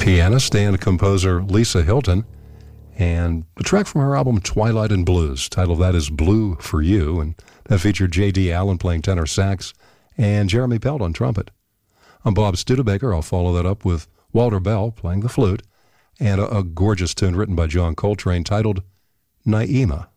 pianist and composer Lisa Hilton, and a track from her album Twilight and Blues. Title of that is Blue for You, and that featured J.D. Allen playing tenor sax and Jeremy Pelt on trumpet. I'm Bob Studebaker. I'll follow that up with Walter Bell playing the flute, and a gorgeous tune written by John Coltrane titled Naima.